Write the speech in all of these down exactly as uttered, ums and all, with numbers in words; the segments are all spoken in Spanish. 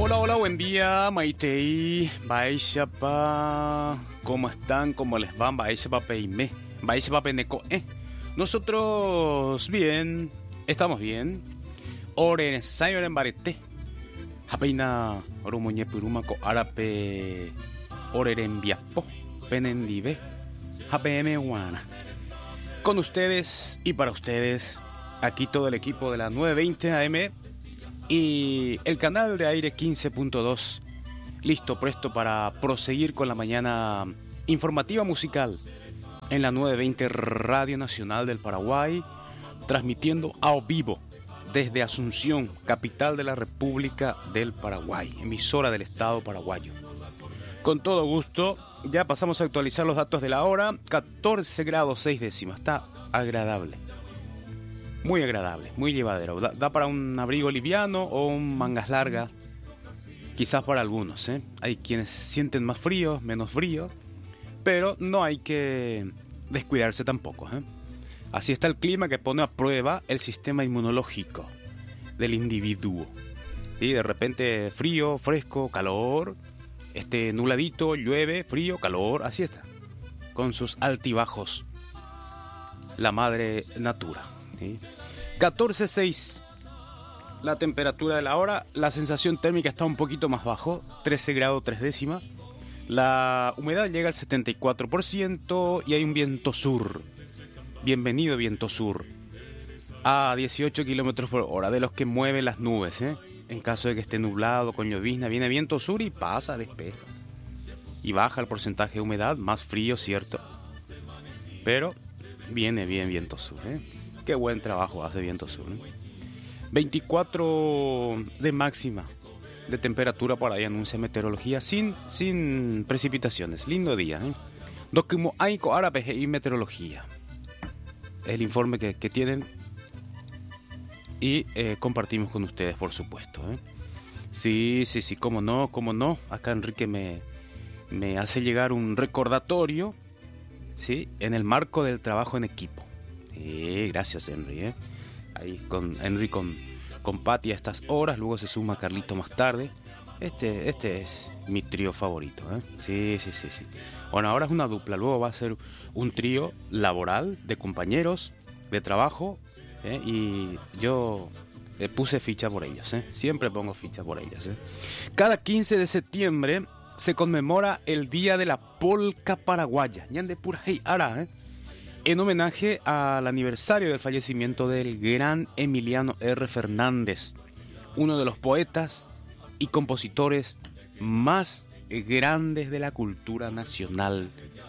Hola, hola, buen día, Maitei, Baishapa, ¿cómo están? ¿Cómo les va? Baishapa Peime, Baishapa Peneco, eh. Nosotros bien, estamos bien. Oren, Sayoren Barete, Hapeina, Oromoñe Purumaco, Arape, Oreren Biapo, Penendive, Hapeme Guana. Con ustedes y para ustedes, aquí todo el equipo de la nueve veinte A M y el canal de aire quince punto dos, listo, presto para proseguir con la mañana informativa musical en la nueve veinte Radio Nacional del Paraguay, transmitiendo a vivo desde Asunción, capital de la República del Paraguay, emisora del Estado paraguayo. Con todo gusto, ya pasamos a actualizar los datos de la hora, catorce grados seis décimas, está agradable. Muy agradable, muy llevadero. Da, da para un abrigo liviano o un mangas largas, quizás para algunos, ¿eh? Hay quienes sienten más frío, menos frío, pero no hay que descuidarse tampoco, ¿eh? Así está el clima que pone a prueba el sistema inmunológico del individuo. Y de repente frío, fresco, calor, este nubladito, llueve, frío, calor, así está, con sus altibajos, la madre natura. ¿Sí? catorce seis la temperatura de la hora, la sensación térmica está un poquito más bajo, trece grados tres décimas, la humedad llega al setenta y cuatro por ciento y hay un viento sur, bienvenido viento sur, a dieciocho kilómetros por hora, de los que mueven las nubes, ¿eh? En caso de que esté nublado, con llovizna, viene viento sur y pasa, despeja, y baja el porcentaje de humedad, más frío, cierto, pero viene bien viento sur, ¿eh? Qué buen trabajo hace viento sur, ¿eh? veinticuatro de máxima de temperatura por ahí anuncia meteorología sin, sin precipitaciones. Lindo día, ¿eh? Dokumo Aiko Árabe y meteorología. El informe que, que tienen y eh, compartimos con ustedes, por supuesto, ¿eh? Sí, sí, sí, cómo no, cómo no. Acá Enrique me, me hace llegar un recordatorio, ¿sí? En el marco del trabajo en equipo. Sí, gracias, Henry, ¿eh? Ahí con Henry con, con Patti a estas horas, luego se suma Carlito más tarde. Este, este es mi trío favorito, ¿eh? Sí, sí, sí, sí. Bueno, ahora es una dupla, luego va a ser un trío laboral de compañeros de trabajo, ¿eh? Y yo le puse ficha por ellos, ¿eh? Siempre pongo ficha por ellos, ¿eh? Cada quince de septiembre se conmemora el Día de la Polca Paraguaya. Ñande pura hey ara, ¿eh? En homenaje al aniversario del fallecimiento del gran Emiliano R. Fernández, uno de los poetas y compositores más grandes de la cultura nacional.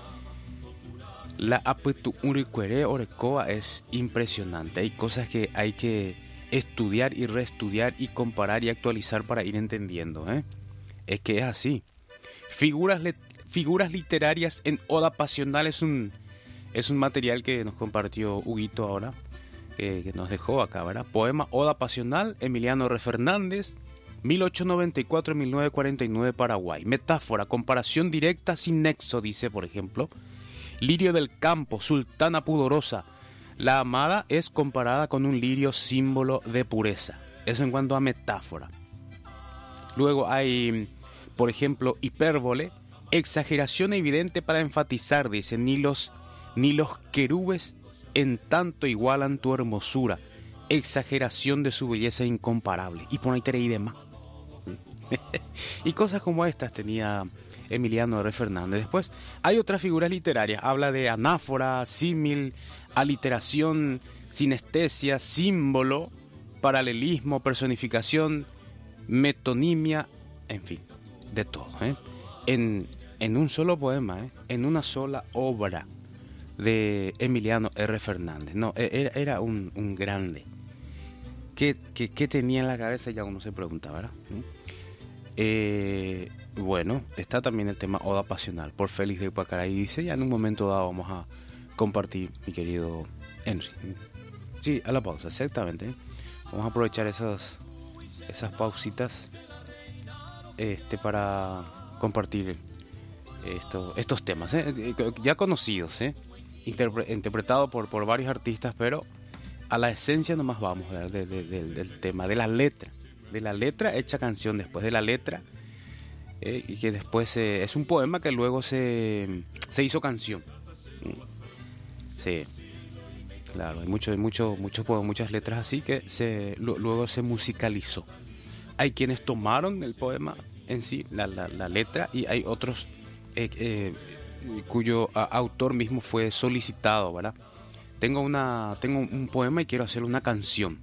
La apetu uricuere orecoa es impresionante. Hay cosas que hay que estudiar y reestudiar y comparar y actualizar para ir entendiendo, ¿eh? Es que es así. Figuras, le- figuras literarias en Oda Pasional es un... Es un material que nos compartió Huguito ahora, que, que nos dejó acá, ¿verdad? Poema Oda Pasional, Emiliano R. Fernández, mil ochocientos noventa y cuatro a mil novecientos cuarenta y nueve, Paraguay. Metáfora, comparación directa sin nexo, dice, por ejemplo. Lirio del campo, sultana pudorosa. La amada es comparada con un lirio símbolo de pureza. Eso en cuanto a metáfora. Luego hay, por ejemplo, hipérbole, exageración evidente para enfatizar, dice, ni los... Ni los querubes en tanto igualan tu hermosura, exageración de su belleza incomparable. Y por ahí te y demás. Y cosas como estas tenía Emiliano R. Fernández. Después hay otras figuras literarias. Habla de anáfora, símil, aliteración, sinestesia, símbolo, paralelismo, personificación, metonimia, en fin, de todo, ¿eh? En, en un solo poema, ¿eh? En una sola obra de Emiliano R. Fernández. No, era, era un, un grande. ¿Qué, qué, ¿Qué tenía en la cabeza? Ya uno se pregunta, ¿verdad? Eh, bueno, está también el tema Oda Pasional por Félix de Pacaray. Dice, ya en un momento dado vamos a compartir, mi querido Henry. Sí, a la pausa, exactamente. Vamos a aprovechar esas, esas pausitas este, para compartir esto, estos temas, ¿eh? Ya conocidos, ¿eh? Interpre- interpretado por, por varios artistas, pero a la esencia nomás vamos, ¿verdad? De, de, de, del tema, de la letra, de la letra hecha canción, después de la letra, eh, y que después eh, es un poema que luego se, se hizo canción. Sí, claro, hay mucho, hay mucho, muchos poemas, muchas letras así que se, lo, luego se musicalizó. Hay quienes tomaron el poema en sí, la, la, la letra, y hay otros eh, eh, cuyo a, autor mismo fue solicitado, ¿verdad? Tengo una tengo un poema y quiero hacer una canción.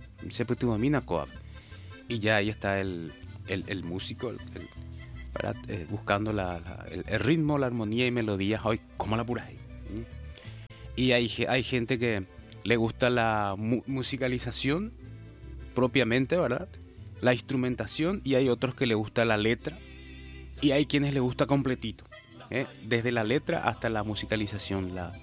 Y ya ahí está el, el, el músico, el, el, ¿verdad? Eh, buscando la, la, el, el ritmo, la armonía y melodía. Ay, ¿cómo la apuráis? Y hay, hay gente que le gusta la mu musicalización propiamente, ¿verdad? La instrumentación, y hay otros que le gusta la letra, y hay quienes le gusta completito, ¿eh? Desde la letra hasta la musicalización, la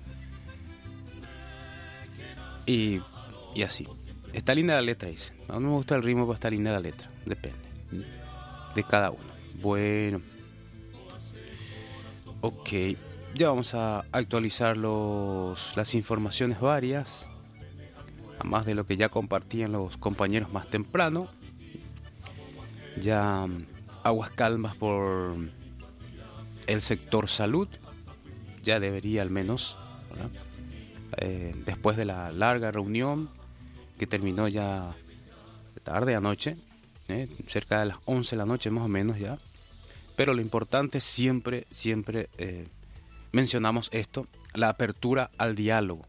y, y así. Está linda la letra, dice. A mí me gusta el ritmo, pero está linda la letra. Depende de cada uno. Bueno, ok, ya vamos a actualizar los, las informaciones varias, además de lo que ya compartían los compañeros más temprano. Ya aguas calmas por el sector salud, ya debería al menos, ¿verdad? Eh, después de la larga reunión que terminó ya tarde anoche, eh, cerca de las once de la noche más o menos ya, pero lo importante siempre, siempre eh, mencionamos esto, la apertura al diálogo,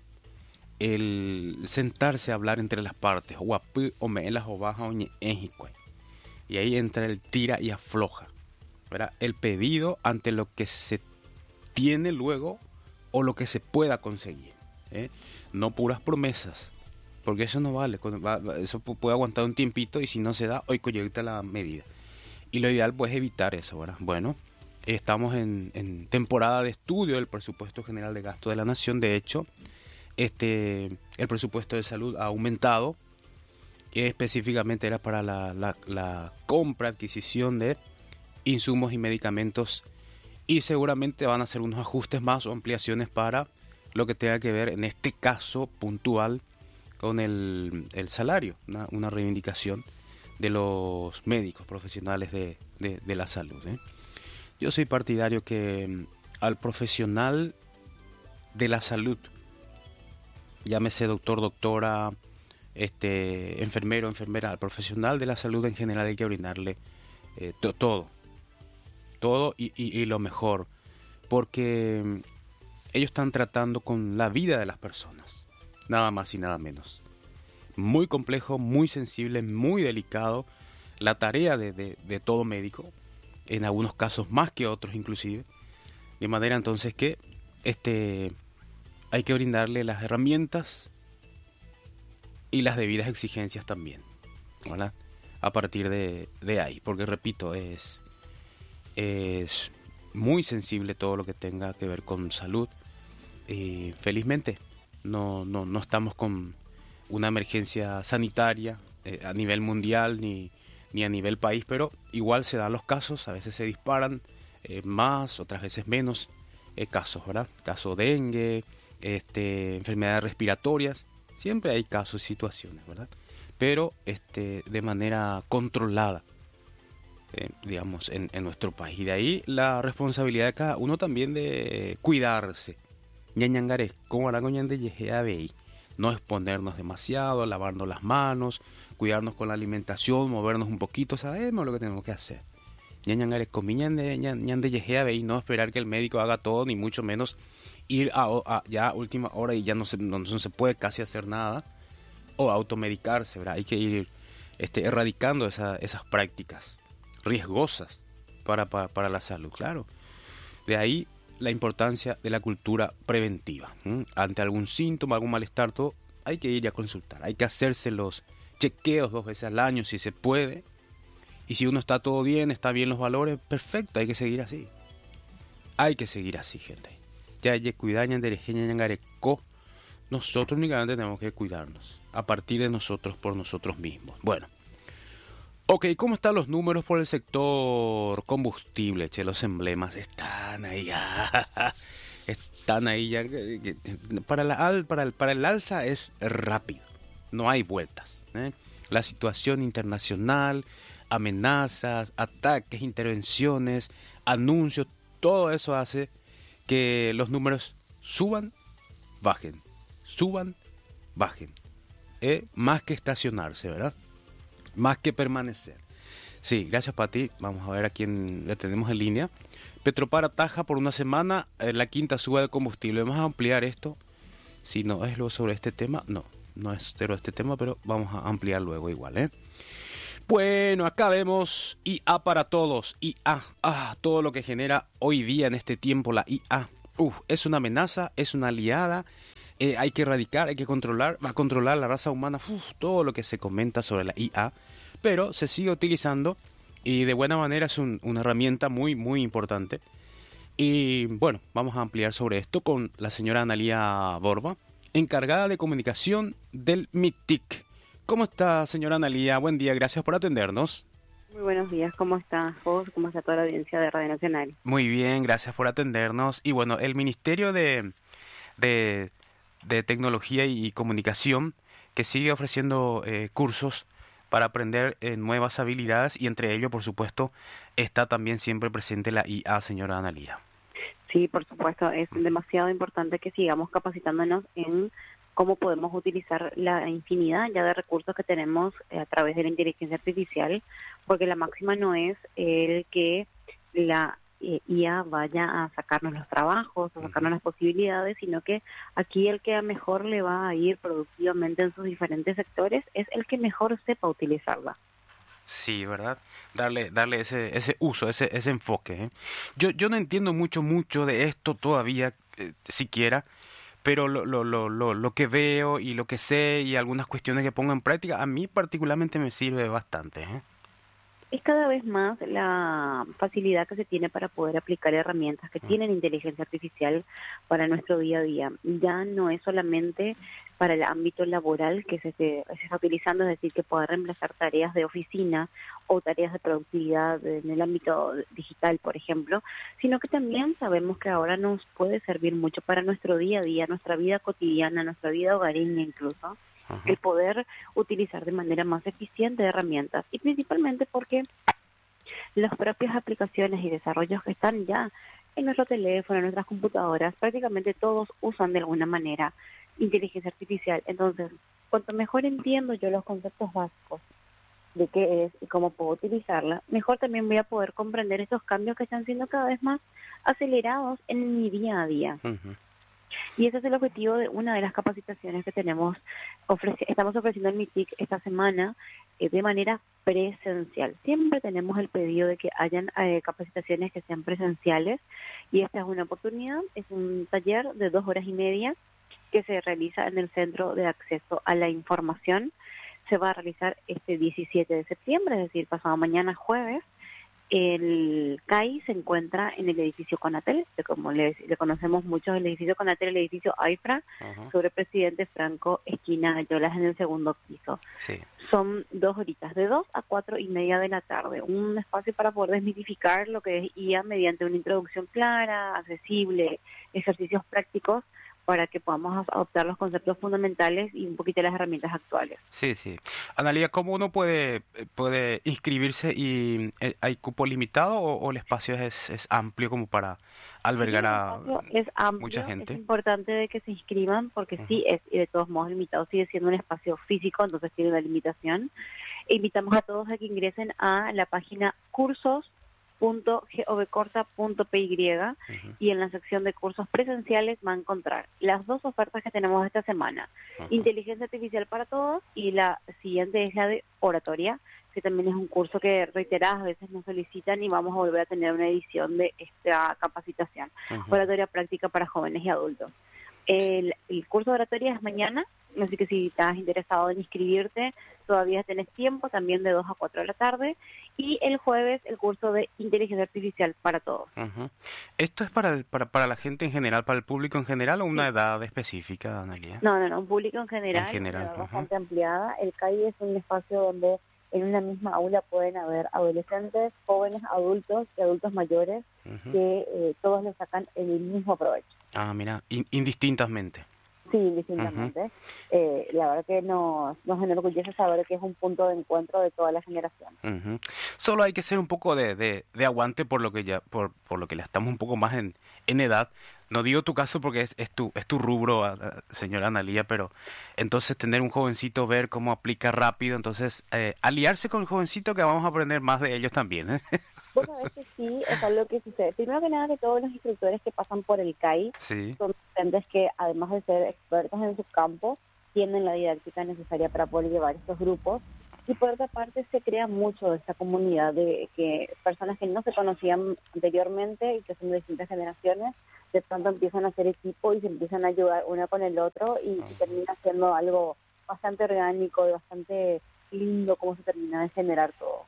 el sentarse a hablar entre las partes, guapú o melas o baja o ñejicue. Y ahí entra el tira y afloja, ¿verdad? El pedido ante lo que se tiene luego o lo que se pueda conseguir, ¿eh? No puras promesas, porque eso no vale. Eso puede aguantar un tiempito y si no se da, hoy coyecta la medida. Y lo ideal pues es evitar eso, ¿verdad? Bueno, estamos en, en temporada de estudio del presupuesto general de gasto de la nación. De hecho, este, el presupuesto de salud ha aumentado. Específicamente era para la, la, la compra, adquisición de insumos y medicamentos, y seguramente van a hacer unos ajustes más o ampliaciones para lo que tenga que ver en este caso puntual con el, el salario, una, una reivindicación de los médicos profesionales de, de, de la salud, ¿eh? Yo soy partidario que al profesional de la salud, llámese doctor, doctora, este enfermero, enfermera, al profesional de la salud en general hay que brindarle eh, to, todo, todo y, y, y lo mejor, porque ellos están tratando con la vida de las personas, nada más y nada menos. Muy complejo, muy sensible, muy delicado la tarea de, de, de todo médico, en algunos casos más que otros inclusive, de manera entonces que este hay que brindarle las herramientas y las debidas exigencias también, ¿verdad? A partir de, de ahí, porque repito, es, es muy sensible todo lo que tenga que ver con salud. Y felizmente no, no, no estamos con una emergencia sanitaria eh, a nivel mundial ni, ni a nivel país, pero igual se dan los casos, a veces se disparan eh, más, otras veces menos eh, casos, ¿verdad? Caso dengue, este, enfermedades respiratorias. Siempre hay casos y situaciones, ¿verdad? Pero este, de manera controlada, eh, digamos, en, en nuestro país. Y de ahí la responsabilidad de cada uno también de cuidarse. Ñañangares, como aragoñan de Yejeabey. No exponernos demasiado, lavarnos las manos, cuidarnos con la alimentación, movernos un poquito, sabemos lo que tenemos que hacer. Ñañangares, comiñan de ñan de Yejeabey, no esperar que el médico haga todo, ni mucho menos ir a, a ya a última hora y ya no se, no, no se puede casi hacer nada, o automedicarse, ¿verdad? Hay que ir este, erradicando esa, esas prácticas riesgosas para, para, para la salud, claro. De ahí la importancia de la cultura preventiva. ¿Mm? Ante algún síntoma, algún malestar, todo, hay que ir a consultar, hay que hacerse los chequeos dos veces al año si se puede, y si uno está todo bien, está bien los valores, perfecto, hay que seguir así. Hay que seguir así, gente. Ya ye cuidañan de ñangareco. Nosotros únicamente tenemos que cuidarnos a partir de nosotros por nosotros mismos. Bueno, ok, ¿cómo están los números por el sector combustible? Che, los emblemas están ahí ya. Están ahí ya. Para, la, para, el, para el alza es rápido, no hay vueltas, ¿eh? La situación internacional, amenazas, ataques, intervenciones, anuncios, todo eso hace que los números suban, bajen, suban, bajen. Eh, más que estacionarse, ¿verdad? Más que permanecer. Sí, gracias Pati. Vamos a ver a quién le tenemos en línea. Petropar ataja por una semana eh, la quinta suba de combustible. Vamos a ampliar esto. Si no es lo sobre este tema, no, no es sobre este tema, pero vamos a ampliar luego igual, ¿eh? Bueno, acá vemos I A para todos. I A, ah, todo lo que genera hoy día en este tiempo la I A. Uf, es una amenaza, es una aliada. Eh, hay que erradicar, hay que controlar, va a controlar la raza humana, uf, todo lo que se comenta sobre la I A, pero se sigue utilizando y de buena manera es un, una herramienta muy, muy importante. Y bueno, vamos a ampliar sobre esto con la señora Analía Borba, encargada de comunicación del MITIC. ¿Cómo está, señora Analía? Buen día, gracias por atendernos. Muy buenos días, ¿cómo estás vos? ¿Cómo está toda la audiencia de Radio Nacional? Muy bien, gracias por atendernos. Y bueno, el Ministerio de... de de Tecnología y Comunicación, que sigue ofreciendo eh, cursos para aprender eh, nuevas habilidades y entre ellos, por supuesto, está también siempre presente la I A, señora Analía. Sí, por supuesto, es demasiado importante que sigamos capacitándonos en cómo podemos utilizar la infinidad ya de recursos que tenemos eh, a través de la inteligencia artificial, porque la máxima no es el que la Eh, I A vaya a sacarnos los trabajos, a sacarnos las posibilidades, sino que aquí el que a mejor le va a ir productivamente en sus diferentes sectores es el que mejor sepa utilizarla. Sí, ¿verdad? Darle darle ese ese uso, ese ese enfoque, ¿eh? Yo yo no entiendo mucho mucho de esto todavía, eh, siquiera, pero lo, lo, lo, lo, lo que veo y lo que sé y algunas cuestiones que pongo en práctica, a mí particularmente me sirve bastante, ¿eh? Es cada vez más la facilidad que se tiene para poder aplicar herramientas que tienen inteligencia artificial para nuestro día a día. Ya no es solamente para el ámbito laboral que se, se, se está utilizando, es decir, que pueda reemplazar tareas de oficina o tareas de productividad en el ámbito digital, por ejemplo, sino que también sabemos que ahora nos puede servir mucho para nuestro día a día, nuestra vida cotidiana, nuestra vida hogareña incluso. Ajá. El poder utilizar de manera más eficiente herramientas y principalmente porque las propias aplicaciones y desarrollos que están ya en nuestro teléfono, en nuestras computadoras, prácticamente todos usan de alguna manera inteligencia artificial. Entonces, cuanto mejor entiendo yo los conceptos básicos de qué es y cómo puedo utilizarla, mejor también voy a poder comprender estos cambios que están siendo cada vez más acelerados en mi día a día. Uh-huh. Y ese es el objetivo de una de las capacitaciones que tenemos, ofreci- estamos ofreciendo en MITIC esta semana eh, de manera presencial. Siempre tenemos el pedido de que hayan eh, capacitaciones que sean presenciales y esta es una oportunidad, es un taller de dos horas y media que se realiza en el Centro de Acceso a la Información. Se va a realizar este diecisiete de septiembre, es decir, pasado mañana jueves. El C A I se encuentra en el edificio Conatel, que como le, le conocemos mucho, el edificio Conatel, el edificio AIFRA, uh-huh. sobre Presidente Franco, esquina Ayolas, en el segundo piso. Sí. Son dos horitas, de dos a cuatro y media de la tarde, un espacio para poder desmitificar lo que es I A mediante una introducción clara, accesible, ejercicios prácticos, para que podamos adoptar los conceptos fundamentales y un poquito las herramientas actuales. Sí, sí. Analía, ¿cómo uno puede puede inscribirse y hay cupo limitado o, o el espacio es, es amplio como para albergar a es amplio, mucha gente? Es importante de que se inscriban porque uh-huh. sí es, y de todos modos limitado, sigue siendo un espacio físico, entonces tiene una limitación. E invitamos a todos a que ingresen a la página cursos punto govcorta punto py uh-huh. y en la sección de cursos presenciales va a encontrar las dos ofertas que tenemos esta semana, uh-huh. inteligencia artificial para todos y la siguiente es la de oratoria, que también es un curso que reiteradas veces nos solicitan y vamos a volver a tener una edición de esta capacitación, uh-huh. oratoria práctica para jóvenes y adultos. El, el curso de oratoria es mañana, así que si estás interesado en inscribirte, todavía tenés tiempo, también de dos a cuatro de la tarde. Y el jueves, el curso de inteligencia artificial para todos. Uh-huh. ¿Esto es para, el, para para la gente en general, para el público en general o una sí. edad específica, Analía? No, no, no, un público en general, en general una edad uh-huh. bastante ampliada. El C A I es un espacio donde en una misma aula pueden haber adolescentes, jóvenes, adultos y adultos mayores uh-huh. que eh, todos le sacan el mismo provecho. Ah, mira, in- indistintamente. Sí, distintamente. Uh-huh. Eh, la verdad que nos, nos enorgullece saber que es un punto de encuentro de toda la generación. Uh-huh. Solo hay que ser un poco de, de, de aguante por lo que ya por, por lo que le estamos un poco más en, en edad. No digo tu caso porque es, es tu es tu rubro, señora Analía, pero entonces tener un jovencito, ver cómo aplica rápido, entonces eh, aliarse con el jovencito que vamos a aprender más de ellos también. ¿eh? Vos sabés que sí, es algo que sucede. Primero que nada, que todos los instructores que pasan por el C A I sí. son docentes que, además de ser expertos en su campo, tienen la didáctica necesaria para poder llevar estos grupos. Y por otra parte, se crea mucho esta comunidad de que personas que no se conocían anteriormente y que son de distintas generaciones, de pronto empiezan a hacer equipo y se empiezan a ayudar uno con el otro y, uh-huh. y termina siendo algo bastante orgánico y bastante lindo cómo se termina de generar todo.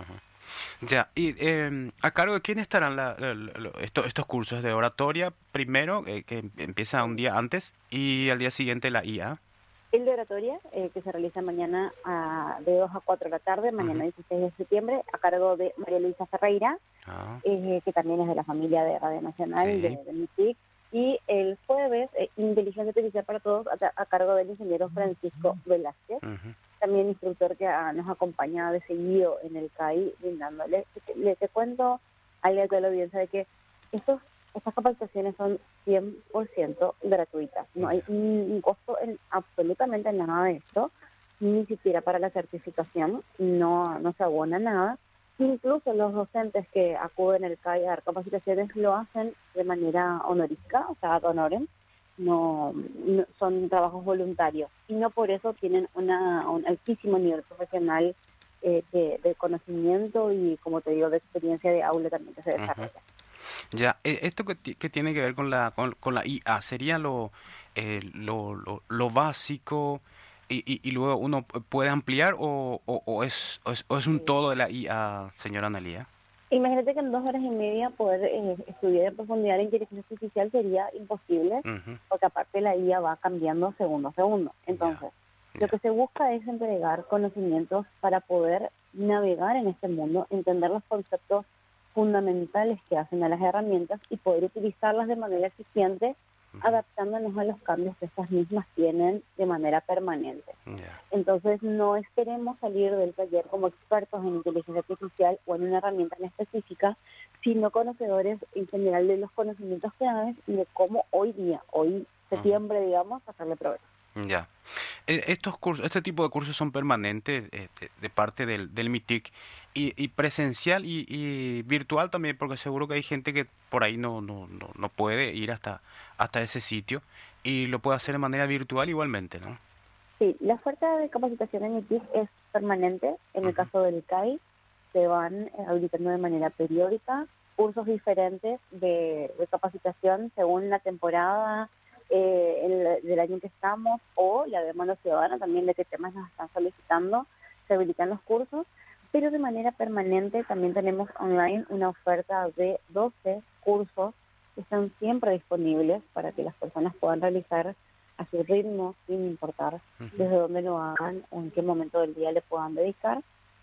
Uh-huh. Ya, y eh, ¿a cargo de quién estarán la, la, la, estos, estos cursos de oratoria primero, eh, que empieza un día antes, y al día siguiente la I A? El de oratoria, eh, que se realiza mañana a, de dos a cuatro de la tarde, mañana uh-huh. dieciséis de septiembre, a cargo de María Luisa Ferreira, uh-huh. eh, que también es de la familia de Radio Nacional, sí. de, de M I T I C, y el jueves, eh, Inteligencia Artificial para Todos, a, a cargo del ingeniero Francisco uh-huh. Velázquez, uh-huh. también instructor que a, nos acompaña de seguido en el C A I, brindándole. Le te cuento a la audiencia de que estos, estas capacitaciones son cien por ciento gratuitas. No hay un costo en absolutamente nada de esto, ni siquiera para la certificación, no, no se abona nada. Incluso los docentes que acuden al C A I a dar capacitaciones lo hacen de manera honorífica, o sea, ad honorem. No, no son trabajos voluntarios y no por eso tienen una, un altísimo nivel profesional eh, de, de conocimiento y, como te digo, de experiencia de aula también que se desarrolla. Uh-huh. Ya, esto que, que tiene que ver con la con, con la I A, ¿sería lo eh, lo, lo, lo básico y, y, y luego uno puede ampliar o, o, o, es, o, es, o es un sí. todo de la I A, señora Analía? Imagínate que en dos horas y media poder eh, estudiar en profundidad la inteligencia artificial sería imposible, uh-huh. porque aparte la I A va cambiando segundo a segundo. Entonces, yeah. Yeah. lo que se busca es entregar conocimientos para poder navegar en este mundo, entender los conceptos fundamentales que hacen a las herramientas y poder utilizarlas de manera eficiente, uh-huh. adaptándonos a los cambios que estas mismas tienen de manera permanente. Yeah. Entonces, no esperemos salir del taller como expertos en inteligencia artificial o en una herramienta en específica, sino conocedores en general de los conocimientos claves y de cómo hoy día, hoy septiembre, uh-huh. digamos, hacerle provecho. Ya. Estos cursos, este tipo de cursos son permanentes eh, de, de parte del, del M I T I C y, y presencial y, y virtual también, porque seguro que hay gente que por ahí no no no, no puede ir hasta hasta ese sitio y lo puede hacer de manera virtual igualmente, ¿no? Sí, la oferta de capacitación en M I T I C es permanente. En uh-huh. el caso del C A I, se van habilitando de manera periódica cursos diferentes de, de capacitación según la temporada eh, el, del año que estamos o la demanda ciudadana también de qué temas nos están solicitando. Se habilitan los cursos, pero de manera permanente también tenemos online una oferta de doce cursos que están siempre disponibles para que las personas puedan realizar a su ritmo, sin importar uh-huh. desde dónde lo hagan o en qué momento del día le puedan dedicar.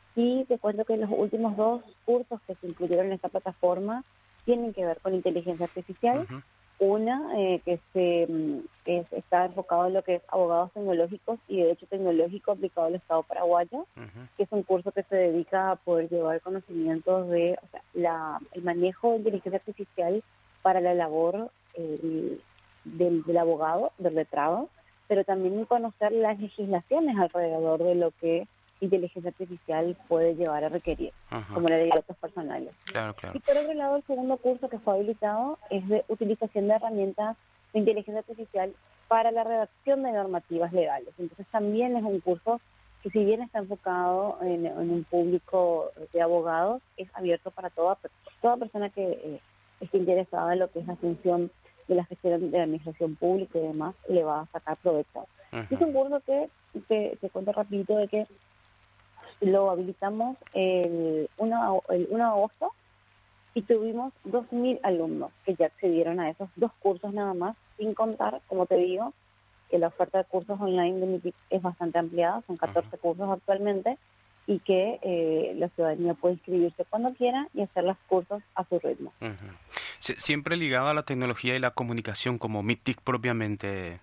Y te cuento que los últimos dos cursos que se incluyeron en esta plataforma tienen que ver con inteligencia artificial. Uh-huh. Una eh, que se que está enfocado en lo que es abogados tecnológicos y derecho tecnológico aplicado al Estado paraguayo, uh-huh. que es un curso que se dedica a poder llevar conocimientos de o sea, la, el manejo de inteligencia artificial para la labor eh, del, del abogado, del letrado, pero también conocer las legislaciones alrededor de lo que inteligencia artificial puede llevar a requerir, uh-huh. como la ley de datos personales. Claro, claro. Y por otro lado, el segundo curso que fue habilitado es de utilización de herramientas de inteligencia artificial para la redacción de normativas legales. Entonces también es un curso que, si bien está enfocado en, en un público de abogados, es abierto para toda, toda persona que eh, esté interesada en lo que es la función de la gestión de la administración pública y demás, le va a sacar provecho. Uh-huh. Es un curso que, te, te cuento rapidito de que lo habilitamos el uno, el uno de agosto y tuvimos dos mil alumnos que ya accedieron a esos dos cursos nada más, sin contar, como te digo, que la oferta de cursos online de M I T I C es bastante ampliada, son catorce uh-huh. cursos actualmente, y que eh, la ciudadanía puede inscribirse cuando quiera y hacer los cursos a su ritmo. Uh-huh. Sie- siempre ligado a la tecnología y la comunicación como M I T I C propiamente.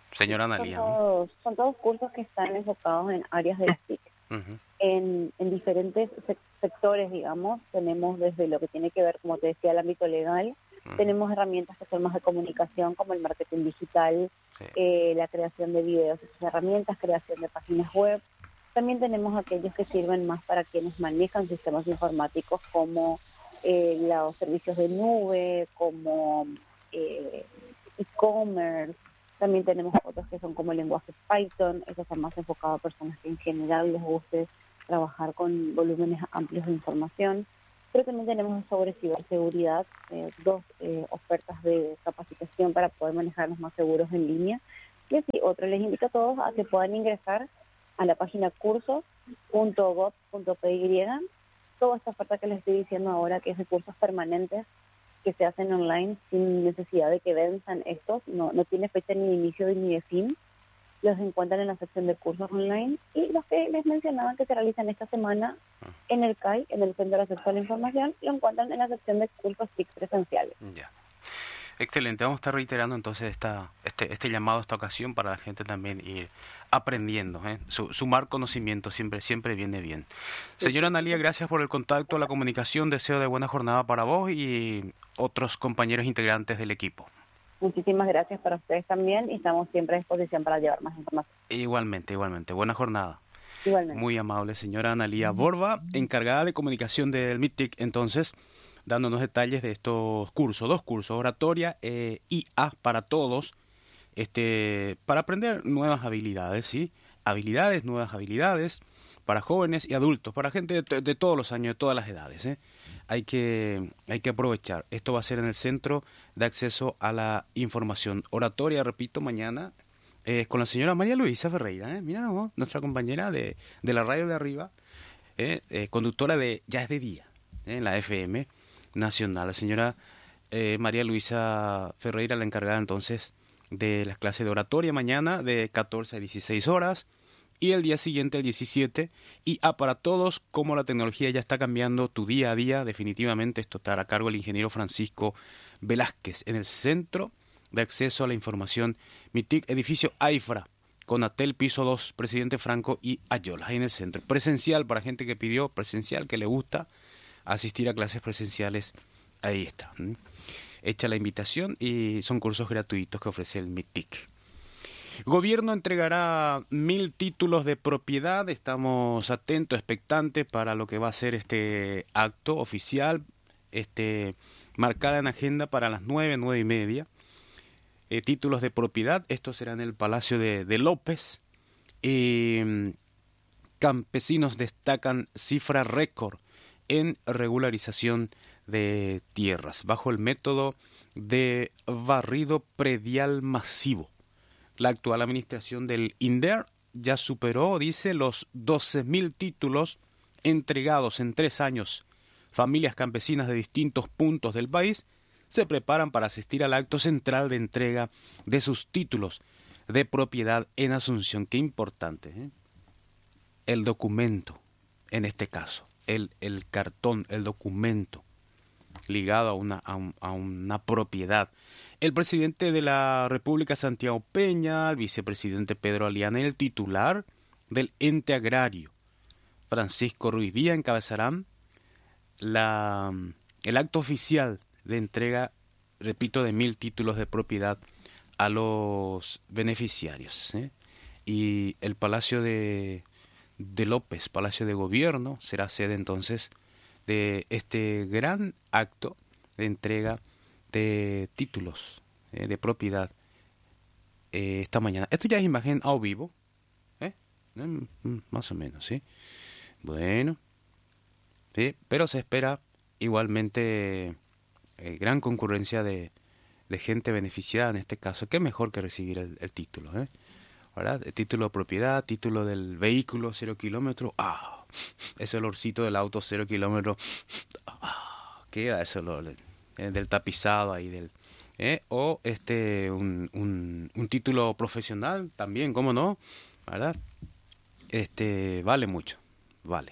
señora Son Analía. todos, son todos cursos que están enfocados en áreas de las T I C. Uh-huh. En, en diferentes sec- sectores, digamos, tenemos desde lo que tiene que ver, como te decía, el ámbito legal, uh-huh. Tenemos herramientas que son más de comunicación, como el marketing digital, sí. eh, la creación de videos, esas herramientas, creación de páginas web. También tenemos aquellos que sirven más para quienes manejan sistemas informáticos, como eh, los servicios de nube, como eh, e-commerce. También tenemos otros que son como el lenguaje Python, esos son más enfocados a personas que en general les guste trabajar con volúmenes amplios de información. Pero también tenemos sobre ciberseguridad, eh, dos eh, ofertas de capacitación para poder manejarnos más seguros en línea. Y así, otro les invito a todos a que puedan ingresar a la página cursos punto gob punto p y. Toda esta oferta que les estoy diciendo ahora, que es de cursos permanentes, que se hacen online sin necesidad de que venzan estos, no, no tiene fecha ni de inicio ni de fin, los encuentran en la sección de cursos online, y los que les mencionaba que se realizan esta semana en el C A I, en el Centro de Acceso a la Información, lo encuentran en la sección de cursos T I C presenciales. Ya. Excelente, vamos a estar reiterando entonces esta, este, este llamado, esta ocasión, para la gente también ir aprendiendo, ¿eh? Su, sumar conocimiento siempre siempre viene bien. Señora Analía, gracias por el contacto, la comunicación, deseo de buena jornada para vos y otros compañeros integrantes del equipo. Muchísimas gracias para ustedes también y estamos siempre a disposición para llevar más información. Igualmente, igualmente, buena jornada. Igualmente. Muy amable, señora Analía Borba, encargada de comunicación del MITIC, entonces, dándonos detalles de estos cursos, dos cursos, oratoria e I A para todos, este, para aprender nuevas habilidades, ¿sí? Habilidades, nuevas habilidades para jóvenes y adultos, para gente de, de todos los años, de todas las edades, ¿eh? Hay que, hay que aprovechar. Esto va a ser en el Centro de Acceso a la Información. Oratoria, repito, mañana, eh, con la señora María Luisa Ferreira, ¿eh? Mira, ¿no? Nuestra compañera de, de la radio de arriba, eh, eh, conductora de Ya es de Día, ¿eh? En la F M Nacional. La señora eh, María Luisa Ferreira, la encargada entonces de las clases de oratoria mañana de catorce a dieciséis horas y el día siguiente el diecisiete. Y A para todos, como la tecnología ya está cambiando tu día a día, definitivamente esto estará a cargo del ingeniero Francisco Velázquez en el Centro de Acceso a la Información MITIC, edificio AIFRA, Conatel, piso dos, Presidente Franco y Ayola, ahí en el centro. Presencial para gente que pidió, presencial, que le gusta asistir a clases presenciales, ahí está. ¿Mm? Hecha la invitación y son cursos gratuitos que ofrece el MITIC. Gobierno entregará mil títulos de propiedad. Estamos atentos, expectantes para lo que va a ser este acto oficial, este marcada en agenda para las nueve, nueve y media. Eh, títulos de propiedad, esto será en el Palacio de, de López. Eh, campesinos destacan cifra récord en regularización de tierras, bajo el método de barrido predial masivo. La actual administración del INDER ya superó, dice, los doce mil títulos entregados en tres años. Familias campesinas de distintos puntos del país se preparan para asistir al acto central de entrega de sus títulos de propiedad en Asunción. Qué importante, ¿eh? El documento, en este caso, el, el cartón, el documento ligado a una, a, un, a una propiedad. El presidente de la República, Santiago Peña, el vicepresidente Pedro Aliana y el titular del ente agrario, Francisco Ruiz Díaz, encabezarán la, el acto oficial de entrega, repito, de mil títulos de propiedad a los beneficiarios, ¿eh? Y el Palacio de, de López, Palacio de Gobierno, será sede entonces de este gran acto de entrega de títulos eh, de propiedad eh, esta mañana. Esto ya es imagen a vivo, ¿eh? Mm, más o menos, ¿sí? Bueno, sí, pero se espera igualmente eh, gran concurrencia de, de gente beneficiada en este caso. Qué mejor que recibir el, el título, ¿eh? ¿Verdad? El título de propiedad, título del vehículo, cero kilómetros. ¡Ah! Ese olorcito del auto, cero kilómetros. ¡Ah! Queda ese olor eh, del tapizado ahí, del ¿eh? O este un, un, un título profesional también, ¿cómo no? ¿Verdad? Este vale mucho, vale.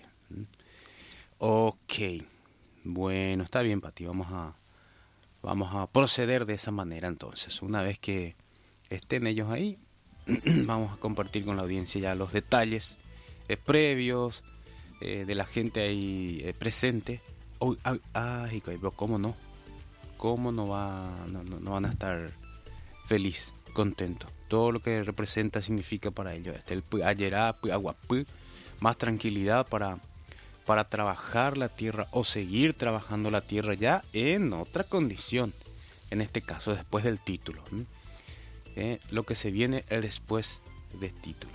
Ok, bueno, está bien, Pati, vamos a vamos a proceder de esa manera entonces. Una vez que estén ellos ahí, vamos a compartir con la audiencia ya los detalles eh, previos eh, de la gente ahí eh, presente. Oh, ay, ay, pero cómo no, cómo no va, no, no, no van a estar feliz, contento. Todo lo que representa significa para ellos este, el ayerá, aguapú, más tranquilidad para, para trabajar la tierra o seguir trabajando la tierra ya en otra condición. En este caso, después del título. Eh, lo que se viene es después del título.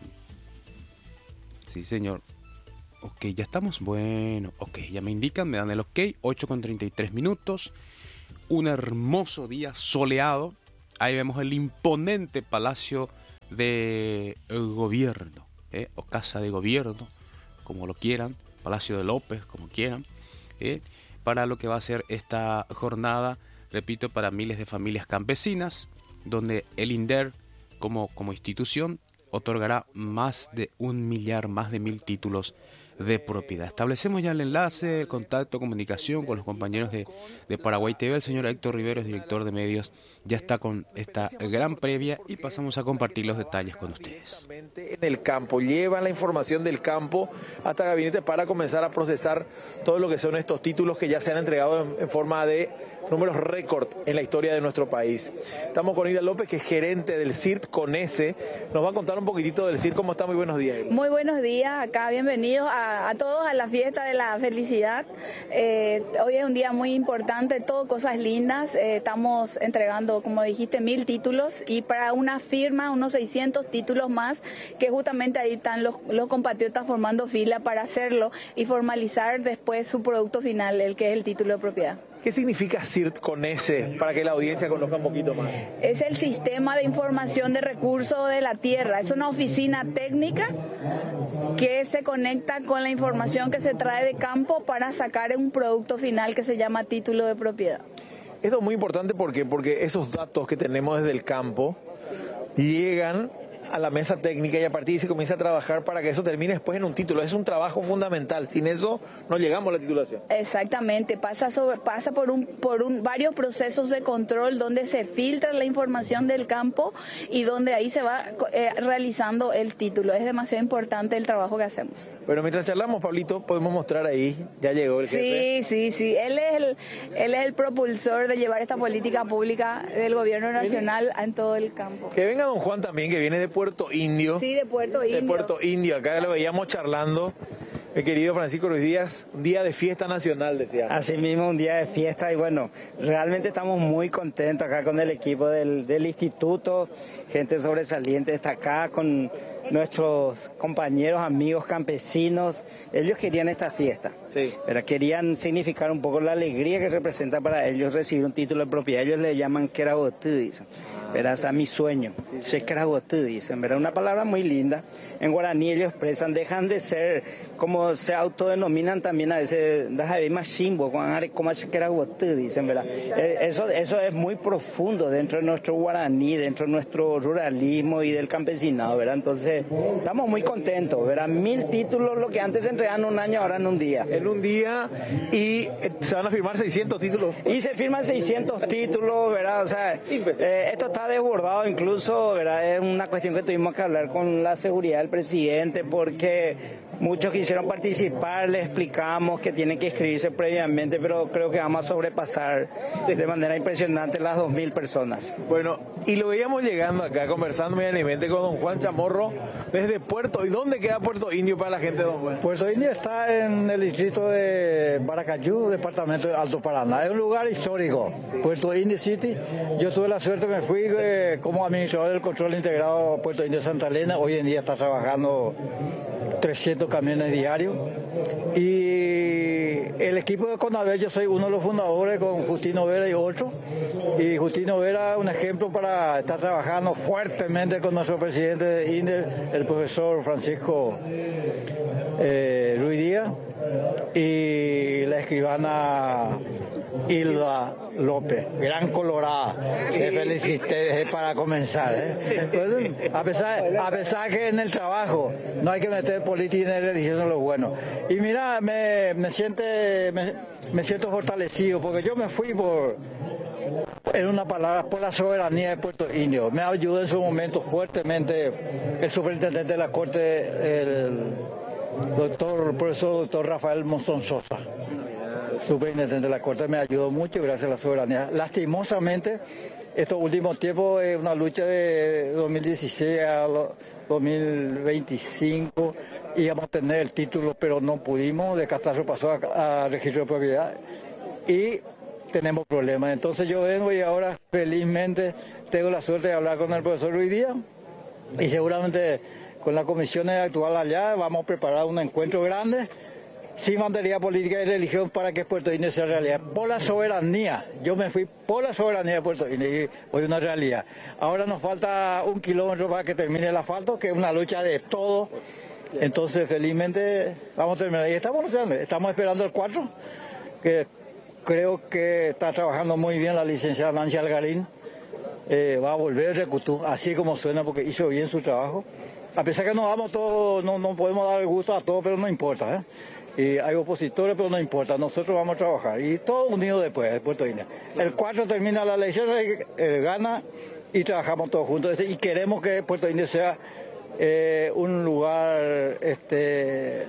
Sí, señor. Ok, ya estamos. Bueno, ok, ya me indican, me dan el ok. ocho con treinta y tres minutos. Un hermoso día soleado. Ahí vemos el imponente Palacio de Gobierno, eh, o Casa de Gobierno, como lo quieran. Palacio de López, como quieran. Eh, para lo que va a ser esta jornada, repito, para miles de familias campesinas, donde el INDER, como, como institución, otorgará más de un millar, más de mil títulos de propiedad. Establecemos ya el enlace, el contacto, comunicación con los compañeros de, de Paraguay T V. El señor Héctor Riveros, director de medios, ya está con esta gran previa y pasamos a compartir los detalles con ustedes. En el campo, llevan la información del campo hasta el gabinete para comenzar a procesar todo lo que son estos títulos que ya se han entregado en, en forma de números récord en la historia de nuestro país. Estamos con Hilda López, que es gerente del C I R T con S. Nos va a contar un poquitito del C I R T. ¿Cómo está? Muy buenos días, Hilda. Muy buenos días, acá bienvenidos a, a todos a la fiesta de la felicidad. Eh, hoy es un día muy importante, todo cosas lindas. Eh, estamos entregando, como dijiste, mil títulos y para una firma unos seiscientos títulos más, que justamente ahí están los, los compatriotas formando fila para hacerlo y formalizar después su producto final, el que es el título de propiedad. ¿Qué significa C I R T con S para que la audiencia conozca un poquito más? Es el Sistema de Información de Recursos de la Tierra. Es una oficina técnica que se conecta con la información que se trae de campo para sacar un producto final que se llama título de propiedad. Esto es muy importante porque, porque esos datos que tenemos desde el campo llegan a la mesa técnica y a partir de ahí se comienza a trabajar para que eso termine después en un título. Es un trabajo fundamental. Sin eso no llegamos a la titulación. Exactamente. Pasa sobre, pasa por un por un varios procesos de control donde se filtra la información del campo y donde ahí se va eh, realizando el título. Es demasiado importante el trabajo que hacemos. Bueno, mientras charlamos, Pablito, podemos mostrar ahí. Ya llegó el jefe. Sí, sí, sí. Él es el él es el propulsor de llevar esta política pública del gobierno nacional en todo el campo. Que venga don Juan también, que viene de Puerto Indio. Sí, de Puerto Indio. De Puerto Indio, acá lo veíamos charlando. Mi querido Francisco Ruiz Díaz, un día de fiesta nacional, decía. Así mismo, un día de fiesta y bueno, realmente estamos muy contentos acá con el equipo del, del instituto, gente sobresaliente está acá con nuestros compañeros, amigos campesinos. Ellos querían esta fiesta, sí. Pero querían significar un poco la alegría que representa para ellos recibir un título de propiedad. Ellos le llaman Keragotu, dicen. Verá, esa es mi sueño. Shekeragotu, dicen. Verá, una palabra muy linda. En guaraní ellos expresan, dejan de ser, como se autodenominan también a veces, como Shekeragotu, dicen, ¿verdad? Eso, eso es muy profundo dentro de nuestro guaraní, dentro de nuestro ruralismo y del campesinado, ¿verdad? Entonces, estamos muy contentos, ¿verdad? Mil títulos, lo que antes se entregaban un año, ahora en un día. En un día, y se van a firmar seiscientos títulos. Y se firman seiscientos títulos, ¿verdad? O sea, eh, esto está desbordado incluso, ¿verdad? Es una cuestión que tuvimos que hablar con la seguridad del presidente porque muchos quisieron participar, les explicamos que tienen que inscribirse previamente, pero creo que vamos a sobrepasar de manera impresionante las dos mil personas. Bueno, y lo veíamos llegando acá, conversando medianamente con don Juan Chamorro desde Puerto. ¿Y dónde queda Puerto Indio para la gente de don Juan? Puerto Indio está en el distrito de Baracayú, departamento de Alto Paraná. Es un lugar histórico, Puerto Indio City. Yo tuve la suerte, me fui eh, como administrador del control integrado Puerto Indio Santa Elena. Hoy en día está trabajando trescientos camiones diarios. Y el equipo de Conabel, yo soy uno de los fundadores con Justino Vera y otro. Y Justino Vera es un ejemplo para estar trabajando fuertemente con nuestro presidente de INDER, el profesor Francisco eh, Ruiz Díaz, y la escribana Hilda López, gran colorada. Te felicité para comenzar. ¿eh? Pues, a, pesar, a pesar que en el trabajo no hay que meter política y religión en lo bueno. Y mira, me, me, siente, me, me siento fortalecido porque yo me fui por en una palabra, por la soberanía de Puerto Indio. Me ayudó en su momento fuertemente el superintendente de la Corte, el doctor, el profesor doctor Rafael Monzón Sosa. Superintendente de la Corte me ayudó mucho gracias a la soberanía. Lastimosamente, estos últimos tiempos es una lucha de dos mil dieciséis a dos mil veinticinco, íbamos a tener el título, pero no pudimos, de catastro pasó a, a registro de propiedad y tenemos problemas. Entonces yo vengo y ahora felizmente tengo la suerte de hablar con el profesor Ruiz Díaz y seguramente con la comisión actual allá vamos a preparar un encuentro grande sin bandería política y religión para que Puerto Indio sea realidad. Por la soberanía, yo me fui por la soberanía de Puerto Indio y hoy una realidad. Ahora nos falta un kilómetro para que termine el asfalto, que es una lucha de todos. Entonces, felizmente, vamos a terminar. Y estamos, estamos esperando el cuatro, que creo que está trabajando muy bien la licenciada Nancy Algarín. Eh, va a volver el Recutú, así como suena, porque hizo bien su trabajo. A pesar que no vamos todos, no, no podemos dar el gusto a todos, pero no importa, ¿eh? Y hay opositores, pero no importa, nosotros vamos a trabajar. Y todos unidos después, de Puerto Indio. El cuatro termina la elección, eh, gana y trabajamos todos juntos. Y queremos que Puerto Indio sea eh, un lugar este,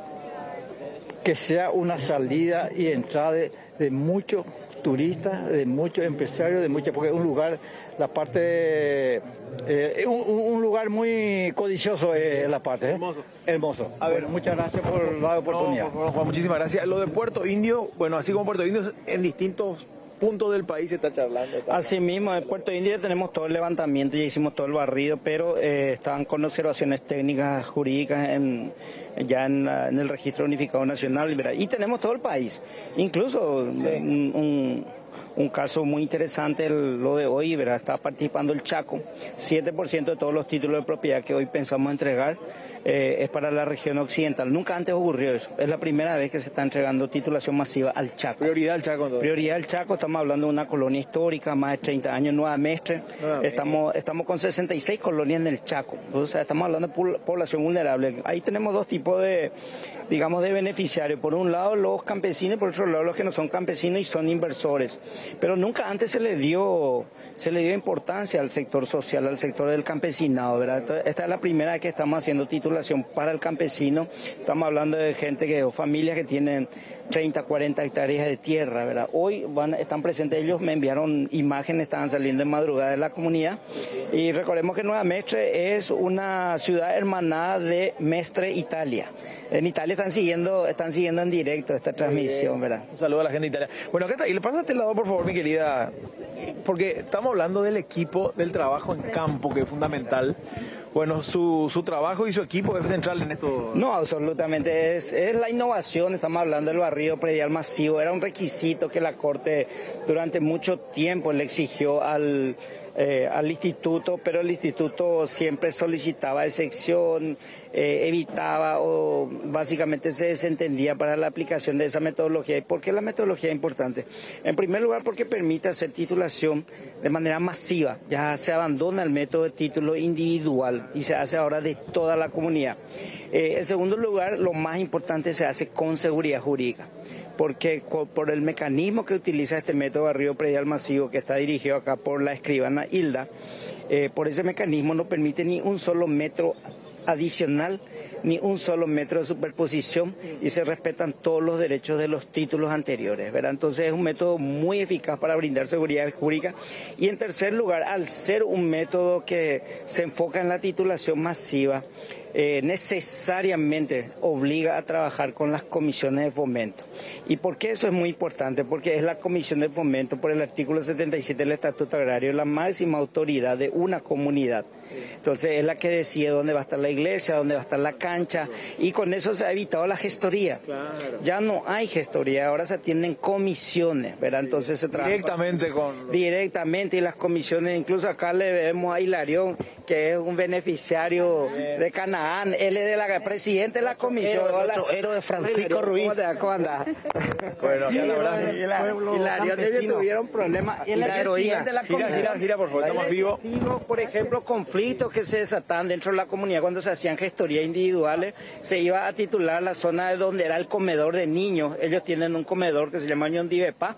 que sea una salida y entrada de, de muchos turistas, de muchos empresarios, de muchos, porque es un lugar, la parte, eh, un, un lugar muy codicioso es eh, la parte. ¿eh? Hermoso. Hermoso. A ver, bueno, muchas gracias por la oportunidad. No, por favor, Juan, muchísimas gracias. Lo de Puerto Indio, bueno, así como Puerto Indio, en distintos puntos del país se está charlando. Está Así mismo, en Puerto Indio tenemos todo el levantamiento, ya hicimos todo el barrido, pero eh, estaban con observaciones técnicas, jurídicas en, ya en, la, en el Registro Unificado Nacional, ¿verdad? Y tenemos todo el país, incluso sí. un, un, un caso muy interesante, el, lo de hoy, ¿verdad? Está participando el Chaco, siete por ciento de todos los títulos de propiedad que hoy pensamos entregar eh, es para la región occidental. Nunca antes ocurrió eso, es la primera vez que se está entregando titulación masiva al Chaco. Prioridad al Chaco. Entonces. Prioridad al Chaco, estamos hablando de una colonia histórica, más de treinta años, Nueva Mestre, Nueva estamos, estamos con sesenta y seis colonias en el Chaco, entonces estamos hablando de población vulnerable. Ahí tenemos dos tipos de, digamos, de beneficiarios, por un lado los campesinos y por otro lado los que no son campesinos y son inversores, pero nunca antes se le dio, se le dio importancia al sector social, al sector del campesinado, ¿verdad? Entonces, esta es la primera vez que estamos haciendo titulación para el campesino, estamos hablando de gente que, o familias que tienen treinta, cuarenta hectáreas de tierra, ¿verdad? Hoy van, están presentes ellos, me enviaron imágenes, estaban saliendo en madrugada de la comunidad y recordemos que Nueva Mestre es una ciudad hermanada de Mestre, Italia. En Italia están siguiendo, están siguiendo en directo esta transmisión, ¿verdad? Un saludo a la gente de Italia. Bueno, ¿qué tal? Y le pasa a este lado, por favor, mi querida, porque estamos hablando del equipo, del trabajo en campo, que es fundamental. Bueno, su, su trabajo y su equipo es central en esto. No, absolutamente, es, es la innovación, estamos hablando del barrido predial masivo, era un requisito que la Corte durante mucho tiempo le exigió al, eh, al instituto, pero el instituto siempre solicitaba excepción, eh, evitaba o básicamente se desentendía para la aplicación de esa metodología. ¿Y por qué la metodología es importante? En primer lugar porque permite hacer titulación de manera masiva, ya se abandona el método de título individual y se hace ahora de toda la comunidad. Eh, en segundo lugar, lo más importante, se hace con seguridad jurídica, porque por el mecanismo que utiliza este método de barrido predial masivo, que está dirigido acá por la escribana Hilda, eh, por ese mecanismo no permite ni un solo metro adicional ni un solo metro de superposición y se respetan todos los derechos de los títulos anteriores, ¿verdad? Entonces es un método muy eficaz para brindar seguridad jurídica. Y en tercer lugar, al ser un método que se enfoca en la titulación masiva, eh, necesariamente obliga a trabajar con las comisiones de fomento. ¿Y por qué eso es muy importante? Porque es la comisión de fomento, por el artículo setenta y siete del Estatuto Agrario, la máxima autoridad de una comunidad. Entonces es la que decide dónde va a estar la iglesia, dónde va a estar la cancha, y con eso se ha evitado la gestoría. Claro. Ya no hay gestoría, ahora se atienden comisiones, ¿verdad? Entonces se trabaja directamente con... Directamente, y las comisiones, incluso acá le vemos a Hilarión, que es un beneficiario de Canaán, él es de la presidente de la comisión. Nuestro héroe Francisco Ruiz. ¿Cómo anda? Bueno, y Hilarión, ellos tuvieron problemas. Él es presidente de la comisión. Gira, gira, gira, por favor, estamos vivos. Por ejemplo, conflictos que se desataban dentro de la comunidad cuando se hacían gestorías individuales, se iba a titular la zona de donde era el comedor de niños. Ellos tienen un comedor que se llama Ñondivepa,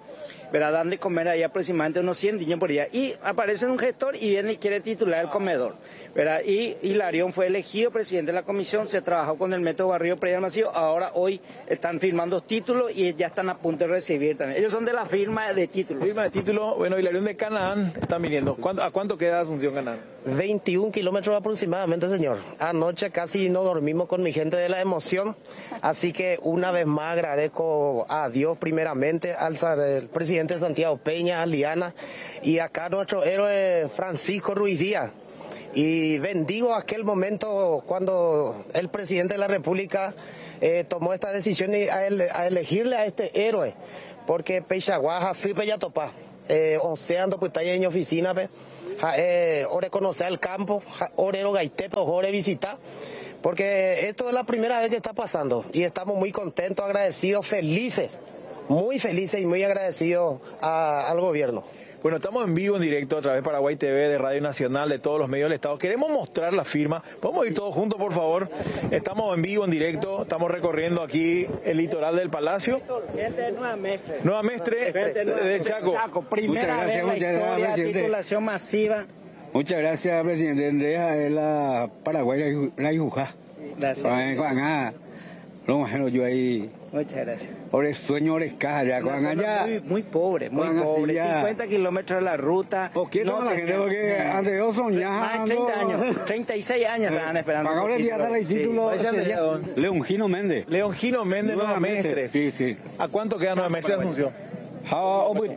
¿verdad? Dan de comer ahí aproximadamente unos cien niños por día. Y aparece un gestor y viene y quiere titular el comedor, ¿verdad? Y Hilarión fue elegido presidente de la comisión, se trabajó con el método Barrio Predial Masivo, ahora hoy están firmando títulos y ya están a punto de recibir también. Ellos son de la firma de títulos. Firma de título, bueno, Hilarión de Canaán están viniendo. ¿A cuánto queda Asunción Canaán? veintiún kilómetros aproximadamente, señor. Anoche casi no dormimos con mi gente de la emoción, así que una vez más agradezco a Dios primeramente, al, al presidente Santiago Peña, a Liana y acá nuestro héroe Francisco Ruiz Díaz. Y bendigo aquel momento cuando el presidente de la República eh, tomó esta decisión y a, ele, a elegirle a este héroe, porque Peixaguaja, sí, Peyatopá, eh, Oceando, pues está ahí en oficina, pe. Eh, ore conocer el campo, orero gaitepe, ore visitar, porque esto es la primera vez que está pasando y estamos muy contentos, agradecidos, felices, muy felices y muy agradecidos a, al gobierno. Bueno, estamos en vivo, en directo a través de Paraguay T V, de Radio Nacional, de todos los medios del Estado. Queremos mostrar la firma. ¿Podemos ir todos juntos, por favor? Estamos en vivo, en directo. Estamos recorriendo aquí el litoral del Palacio. Gente de Nueva Mestre. Nueva Mestre, del Chaco. Chaco. Primera vez en la historia, titulación masiva. Muchas gracias, presidente. Andrea, es la Paraguay, la Ijujá. Gracias. Lo imagino yo ahí. Muchas gracias. Por el sueño de caja ya, cuando allá. Muy, muy pobre, muy pobre. cincuenta kilómetros de la ruta. ¿O qué no, la gente? Porque antes yo soñaba. treinta años, treinta y seis años estaban esperando. Ahora ya está el título. Leongino Méndez. Leongino Méndez, Nueva Mestre. Sí, sí. ¿A cuánto queda Nueva Mestre de Asunción? Ah, pues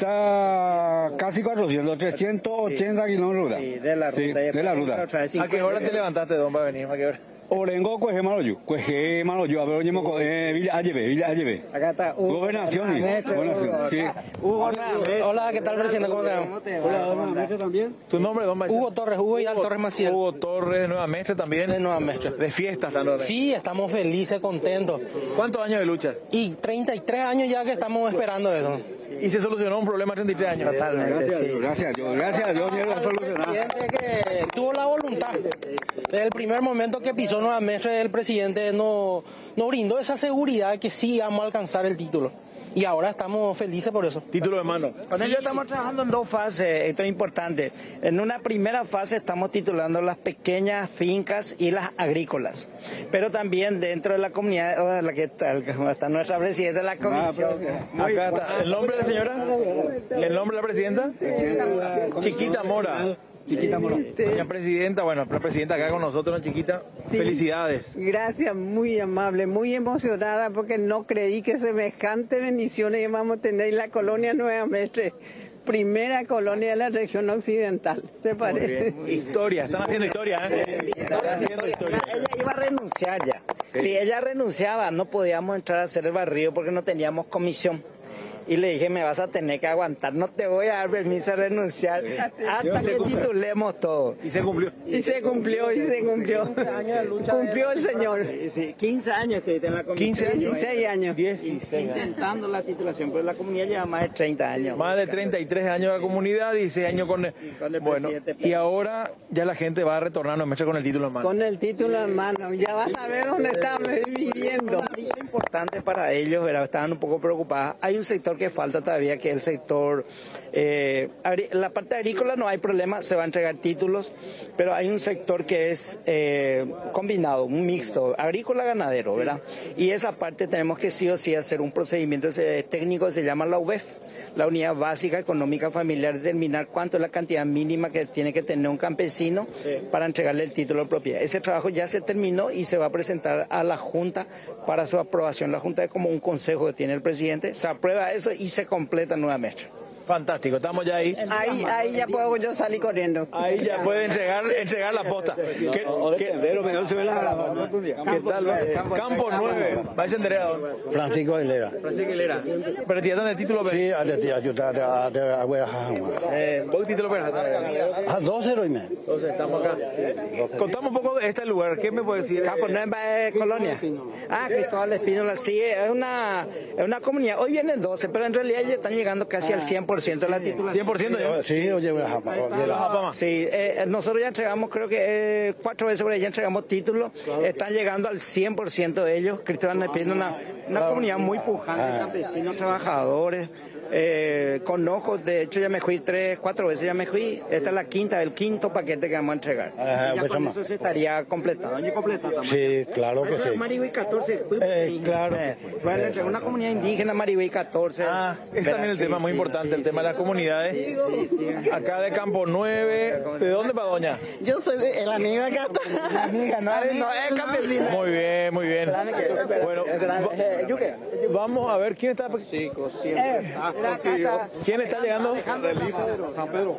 está casi cuatrocientos, trescientos ochenta kilómetros. Sí, de la ruta. Sí, de la ruta. ¿A qué hora te levantaste, don, para venir? ¿A qué hora? Orengo, Cueje Maloyo, Cueje Maloyo, a ver, oye, eh, Villa Ayebe, Villa Ayebe. Acá está Hugo. Gobernación, Gobernación, sí. Hugo, hola, ¿qué tal, presidente? ¿Cómo te llamas? Hola, Nueva Mestre también. ¿Tu nombre, don Baixán? Hugo Torres, Hugo Vidal Torres Maciel. Hugo Torres, de Nueva Mestre también. De Nueva Mestre. De fiestas, también. Sí, estamos felices, contentos. ¿Cuántos años de lucha? Y treinta y tres años ya que estamos esperando eso. ¿Y se solucionó un problema a treinta y tres años? Totalmente, gracias, sí. Dios, gracias, Dios, gracias, Dios, Dios lo solucionó. Que tuvo la voluntad. Desde el primer momento que pisó Nueva Mestre, el presidente nos no brindó esa seguridad de que sí íbamos a alcanzar el título. Y ahora estamos felices por eso. Título de mano. Con ello estamos trabajando en dos fases, esto es importante. En una primera fase estamos titulando las pequeñas fincas y las agrícolas. Pero también dentro de la comunidad, oh, la que está, está nuestra presidenta de la comisión. Ah, acá está. ¿El nombre de la señora? ¿El nombre de la presidenta? Chiquita Mora. Chiquita Mora. Señora presidenta, bueno, la presidenta acá con nosotros, ¿no, Chiquita? Sí. Felicidades. Gracias, muy amable, muy emocionada porque no creí que semejantes bendiciones íbamos a tener en la colonia Nueva Mestre. Primera colonia de la región occidental, ¿se parece? Historia, están haciendo historia, ¿eh? Están haciendo historia. Ella iba a renunciar ya. ¿Sí? Si ella renunciaba, no podíamos entrar a hacer el barrio porque no teníamos comisión. Y le dije, me vas a tener que aguantar, no te voy a dar permiso a renunciar hasta que titulemos todo. Y se cumplió. Y se cumplió, y se cumplió. Cumplió el señor. Sí, quince años que en la comisión. quince años. dieciséis años. dieciséis. Intentando la titulación, pero la comunidad lleva más de treinta años. Más de treinta y tres años la comunidad, dieciséis años con el, con el bueno, y ahora ya la gente va a retornar a con el título en mano. Con el título en mano, ya va a saber dónde estamos viviendo. Es importante para ellos, ¿verdad? Estaban un poco preocupados. Hay un sector que falta todavía, que es el sector, eh, la parte agrícola no hay problema, se va a entregar títulos, pero hay un sector que es eh, combinado, un mixto, agrícola-ganadero, ¿verdad? Y esa parte tenemos que sí o sí hacer un procedimiento técnico que se llama la U B E F, la Unidad Básica Económica Familiar, determinar cuánto es la cantidad mínima que tiene que tener un campesino para entregarle el título de propiedad. Ese trabajo ya se terminó y se va a presentar a la Junta para su aprobación. La Junta es como un consejo que tiene el presidente, se aprueba eso y se completa nuevamente. Fantástico, estamos ya ahí. Ahí, ahí ya puedo yo salir corriendo. Ahí ya puede entregar, entregar la posta. ¿Qué, qué, ¿qué tal? Campo nueve. Va a ser Francisco Aguilera. Francisco Aguilera. ¿Pero te dan el título? Sí, a la ¿Vos título? A doce y medio. Entonces estamos acá. Contamos un poco de este lugar. ¿Qué me puede decir? Campo nueve, Colonia. Ah, Cristóbal Espínola. Sí, es una, es una comunidad. Hoy vienen doce, pero en realidad ya están llegando casi al cien por ciento de la titulación. ¿cien por ciento ya? Sí, oye, la japa. Sí, eh, nosotros ya entregamos, creo que eh, cuatro veces por ahí ya entregamos títulos. Están llegando al cien por ciento de ellos. Cristóbal Espínola, una, una comunidad muy pujante, campesinos, trabajadores. Eh, conozco, de hecho ya me fui tres, cuatro veces, ya me fui. Esta es la quinta, el quinto paquete que vamos a entregar. Ajá, y ya pues con más. eso se estaría completado. ¿Ya completado también? Sí, claro que sí. Marigüey catorce. Eh, claro. Eh, bueno, entre una comunidad indígena, Marigüey catorce. Ah, es también el Sí, tema muy sí, importante, sí, el tema sí. de las comunidades. Sí, sí. Acá de Campo nueve, ¿de dónde va doña? Yo soy el amigo acá. La amiga, no, no es campesina. Muy bien, muy bien. Bueno, va- vamos a ver quién está. ¿Quién está llegando? San Pedro.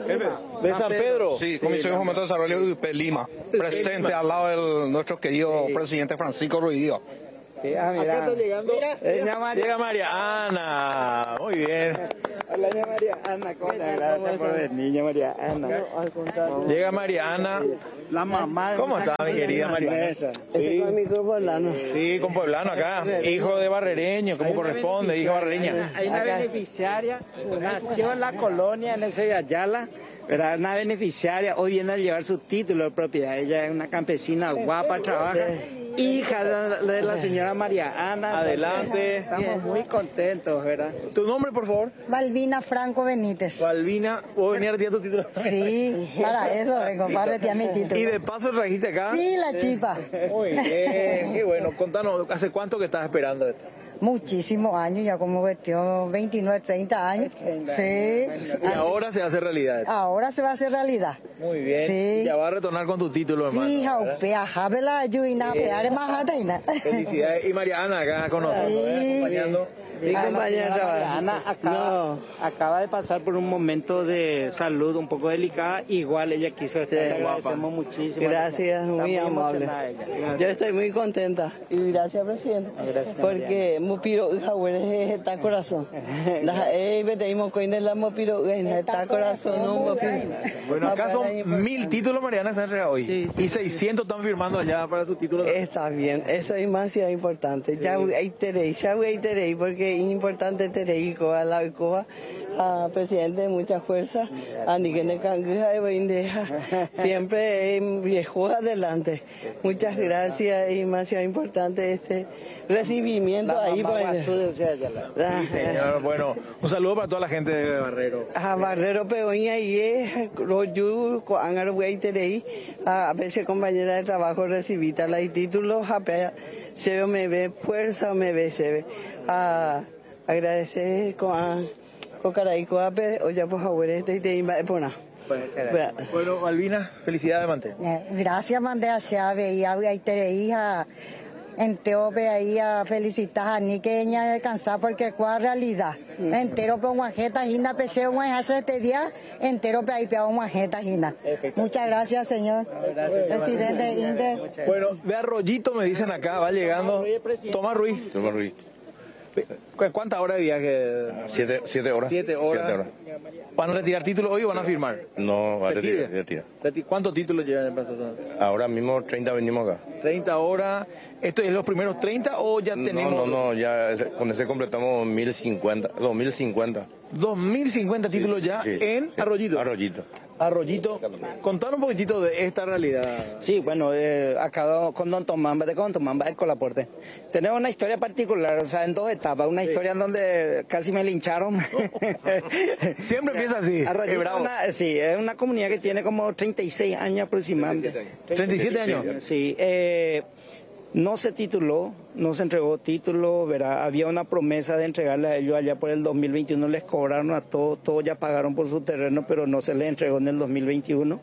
De San Pedro. Sí, Comisión de Fomento de Desarrollo de U P Lima, presente al lado de nuestro querido presidente Francisco Ruiz Díaz. Ah, mira. Acá está llegando. Ella María. Llega María Ana. Muy bien. Hola, niña María Ana, ¿cómo estás? Gracias por venir, niña María Ana. Llega María Ana. La mamá. ¿Cómo está, mi querida María Ana? Estoy con mi grupo hablano. Sí, con poblano acá. Hijo de barrereño, como corresponde, hija barrereña. Hay una beneficiaria, nació en la colonia en ese de Ayala, ¿verdad? Una beneficiaria, hoy viene a llevar su título de propiedad. Ella es una campesina guapa, trabaja, hija de de la señora María Ana. Adelante. Estamos muy contentos, ¿verdad? ¿Tu nombre, por favor? Balbina Franco Benítez. Balbina. ¿Puedo venir a retirar tu título? Sí, para eso vengo, para retirar mi título. ¿Y de paso trajiste acá? Sí, la chipa. Muy bien, qué bueno. Contanos, ¿hace cuánto que estás esperando esto? Muchísimos años, ya como vestió veintinueve, treinta años. Sí. Y ahora se hace realidad esto. Ahora se va a hacer realidad. Muy bien. Sí. Ya va a retornar con tu título, hermano. Sí, ¿verdad? jaupea, jabela, yuina, peare majataina. Felicidades. Y María Ana acá con nosotros, ¿eh? Sí. Acompañando. Mi compañera trabaja. Ana acaba, acaba de pasar por un momento de salud un poco delicada, igual ella quiso estar, le agradecemos muchísimo. Gracias, Está muy amable. emocionada ella. Yo estoy muy contenta y gracias, presidente. Gracias, Porque Mupiro Jahuere está corazón. La eh veteimo coine la Mupiro está corazón no Mupiro. Bueno, acá son mil títulos, Mariana Sanrea, hoy. Y seiscientos están firmando allá para su título. Está bien, eso es más importante. Ya hay terei, ya hay terei, porque es importante terei coa la coa a presidente de mucha fuerza, a Nigene Canguja de Boindeja, siempre viejo adelante. Muchas gracias y más importante este recibimiento La ahí. mamá por- Guazú de Ayala. Ah, Sí, señor. Bueno, un saludo para toda la gente de Barrero. a Barrero Peoña y es Royu, Coangar Terei, a veces compañera de trabajo recibita la título, japea, se me ve fuerza, me ve, se ve. A agradecer con Cocaray, Coape, o ya por favor, este y te iba a poner. Bueno, Balbina, felicidades, Mante. Eh, Gracias, mandé a Xavi y a a hija. Entero pe ahí a felicitar a ni que ella descansar porque cuál realidad. Entero pe una jeta gina pese una hace este día entero pe ahí pe una jeta gina. Muchas gracias, señor presidente Inter. Bueno, de Arroyito me dicen acá, va llegando Tomás Ruiz. Tomás Ruiz. ¿Cu- ¿Cuántas horas de viaje? Siete, siete horas. Siete horas. Siete horas. ¿Van a retirar títulos hoy o van a firmar? No, va a Retire. retirar. retira. Reti- ¿Cuántos títulos llevan en el proceso? Ahora mismo treinta venimos acá. treinta horas. ¿Esto es los primeros treinta o ya tenemos? No, no, no, ya ese- con ese completamos mil cincuenta, dos mil cincuenta. dos mil cincuenta títulos ya Sí, en sí. Arroyito. Arroyito. Arroyito. Contanos un poquitito de esta realidad. Sí, bueno, eh, acá con Don Tomás, de Don Tomás, el Colaporte. Tenemos una historia particular, o sea, en dos etapas. Una historia en donde casi me lincharon. Siempre empieza así. Arroyito es bravo. es una- sí, es una comunidad que tiene como treinta y seis años aproximadamente. treinta y siete años. Sí, eh, no se tituló, no se entregó título, ¿verdad? Había una promesa de entregarle a ellos allá por el dos mil veintiuno, les cobraron a todos, todos ya pagaron por su terreno, pero no se les entregó en el dos mil veintiuno.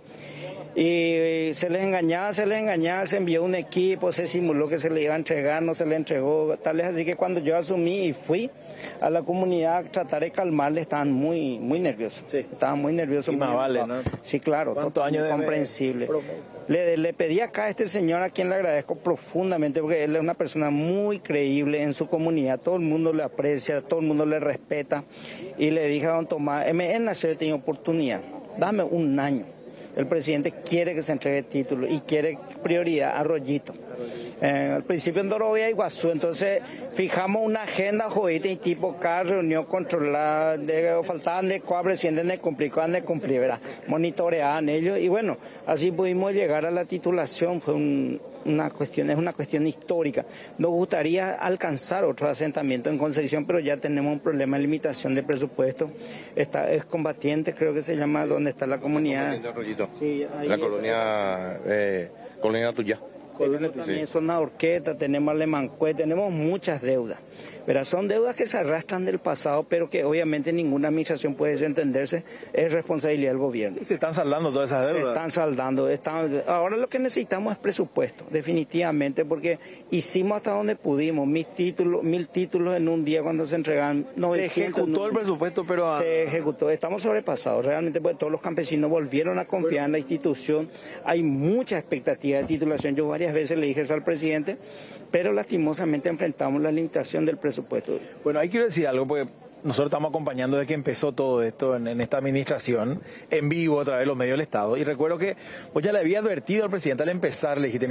Y se les engañaba, se les engañaba, se envió un equipo, se simuló que se le iba a entregar, no se le entregó, tal es así que cuando yo asumí y fui a la comunidad a tratar de calmarle, estaban muy muy nerviosos, Sí. estaban muy nerviosos. Y más muy vale, enojados. ¿no? Sí, claro, ¿Cuántos totalmente años de comprensible. promedio? Le, le pedí acá a este señor, a quien le agradezco profundamente, porque él es una persona muy creíble en su comunidad, todo el mundo le aprecia, todo el mundo le respeta, y le dije a don Tomás, en el nacer tenía oportunidad, dame un año. El presidente quiere que se entregue el título y quiere prioridad a Arroyito. Eh, al principio en Dorovia y Guazú, entonces fijamos una agenda jodida y tipo cada reunión controlada, de, faltaban de cuatro presidentes de cumplir, cuándo de cumplir, ¿verdad? Monitoreaban ellos y bueno, así pudimos llegar a la titulación, fue un una cuestión, es una cuestión histórica. Nos gustaría alcanzar otro asentamiento en Concepción, pero ya tenemos un problema de limitación de presupuesto. Está, es Combatiente, creo que se llama, donde está la comunidad. Sí, la colonia, eh, colonia Tuya. Tenemos también zona Orqueta, tenemos Alemancue, tenemos muchas deudas. Pero son deudas que se arrastran del pasado, pero que obviamente ninguna administración puede desentenderse, es responsabilidad del gobierno. ¿Se están saldando todas esas deudas? Se están saldando. Están... Ahora lo que necesitamos es presupuesto, definitivamente, porque hicimos hasta donde pudimos, mil títulos, mil títulos en un día cuando se entregan novecientos. Se ejecutó el presupuesto, pero... A... Se ejecutó, estamos sobrepasados, realmente, porque todos los campesinos volvieron a confiar bueno. en la institución. Hay mucha expectativa de titulación, yo varias veces le dije eso al presidente, pero lastimosamente enfrentamos la limitación del presupuesto. Bueno, ahí quiero decir algo, porque nosotros estamos acompañando desde que empezó todo esto en, en esta administración, en vivo a través de los medios del Estado, y recuerdo que pues ya le había advertido al presidente al empezar, le dijiste,